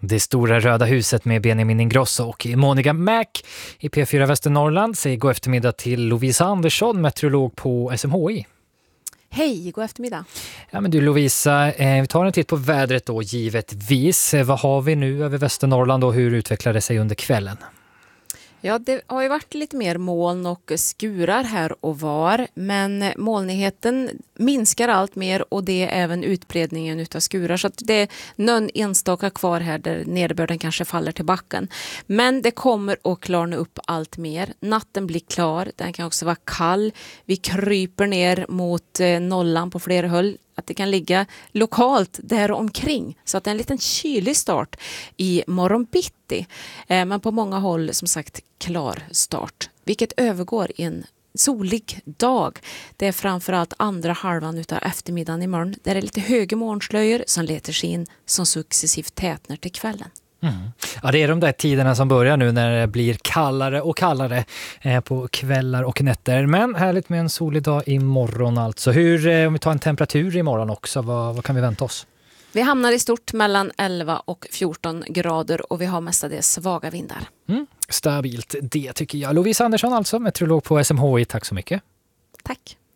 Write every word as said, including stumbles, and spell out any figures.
Det stora röda huset med Benjamin Ingrosso och Monica Mac i P fyra Västernorrland säger god eftermiddag till Lovisa Andersson, meteorolog på S M H I. Hej, god eftermiddag. Ja, men du Lovisa, eh, vi tar en titt på vädret då givetvis. Eh, vad har vi nu över Västernorrland och hur utvecklar det sig under kvällen? Ja, det har ju varit lite mer moln och skurar här och var, men molnigheten minskar allt mer och det är även utbredningen utav skurar, så att det är någon enstaka kvar här där nederbörden kanske faller till backen. Men det kommer att klarna upp allt mer. Natten blir klar, den kan också vara kall. Vi kryper ner mot nollan på flera håll. Att det kan ligga lokalt där omkring. Så att det är en liten kylig start i morgonbitti. Eh, men på många håll som sagt klar start. Vilket övergår i en solig dag. Det är framförallt andra halvan utav eftermiddagen imorgon. Där det är lite höga molnslöjor som letar sig in som successivt tätnar till kvällen. Mm. Ja, det är de där tiderna som börjar nu när det blir kallare och kallare eh, på kvällar och nätter. Men härligt med en solig dag imorgon alltså. Hur, eh, om vi tar en temperatur imorgon också, vad, vad kan vi vänta oss? Vi hamnar i stort mellan elva och fjorton grader och vi har mestadels svaga vindar. Mm. Stabilt, det tycker jag. Lovisa Andersson alltså, meteorolog på S M H I. Tack så mycket. Tack.